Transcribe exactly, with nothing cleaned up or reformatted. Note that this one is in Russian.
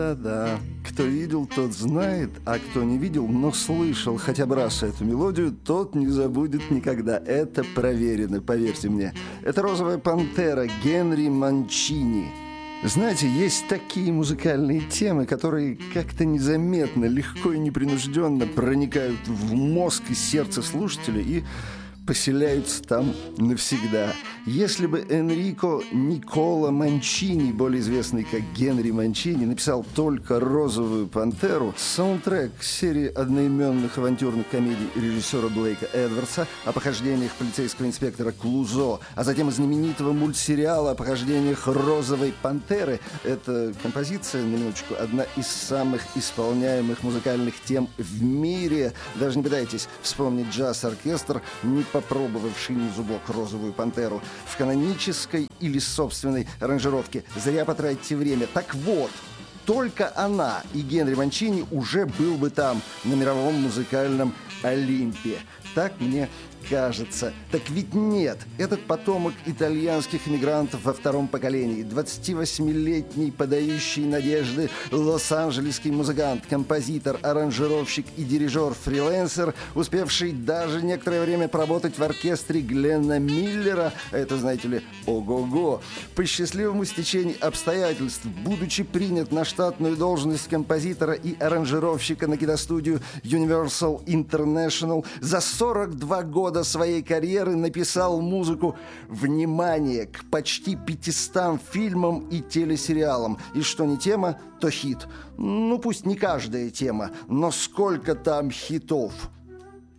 Да-да, кто видел, тот знает, а кто не видел, но слышал хотя бы раз эту мелодию, тот не забудет никогда. Это проверено, поверьте мне. Это «Розовая пантера» Генри Манчини. Знаете, есть такие музыкальные темы, которые как-то незаметно, легко и непринужденно проникают в мозг и сердце слушателя и поселяются там навсегда. Если бы Энрико Никола Манчини, более известный как Генри Манчини, написал только «Розовую пантеру», саундтрек серии одноименных авантюрных комедий режиссера Блейка Эдвардса о похождениях полицейского инспектора Клузо, а затем и знаменитого мультсериала о похождениях «Розовой пантеры», эта композиция, на минуточку, одна из самых исполняемых музыкальных тем в мире. Даже не пытайтесь вспомнить джаз-оркестр, не попробовавший на зубок «Розовую пантеру» в канонической или собственной аранжировке. Зря потратите время. Так вот, только она и Генри Манчини уже был бы там, на мировом музыкальном Олимпе. Так мне кажется. Так ведь нет. Этот потомок итальянских иммигрантов во втором поколении, двадцативосьмилетний подающий надежды лос-анджелесский музыкант, композитор, аранжировщик и дирижер-фрилансер, успевший даже некоторое время поработать в оркестре Гленна Миллера, это, знаете ли, ого-го, по счастливому стечению обстоятельств, будучи принят на штатную должность композитора и аранжировщика на киностудию Universal International, за сорок два года своей карьеры написал музыку, внимание, к почти пятистам фильмам и телесериалам. И что не тема, то хит. Ну, пусть не каждая тема, но сколько там хитов.